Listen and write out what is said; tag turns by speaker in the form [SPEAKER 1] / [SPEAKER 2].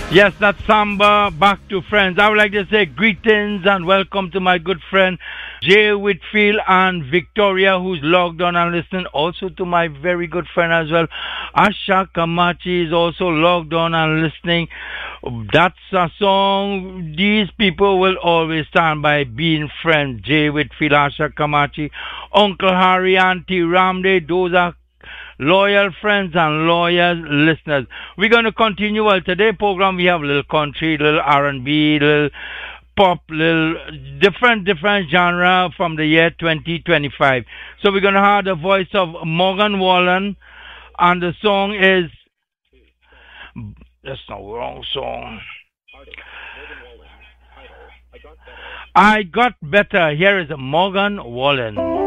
[SPEAKER 1] Yes, that's Samba. Back to friends. I would like to say greetings and welcome to my good friend Jay Whitfield and Victoria, who's logged on and listening. Also to my very good friend as well, Asha Kamachi is also logged on and listening. That's a song. These people will always stand by being friends. Jay Whitfield, Asha Kamachi, Uncle Harry, Auntie Ramde. Those are loyal friends and loyal listeners. We're going to continue. Well, today program we have little country, little R&B, little pop, little different genre from the year 2025. So we're going to have the voice of Morgan Wallen, and the song is, that's not the wrong song. I Got Better. Here is Morgan Wallen.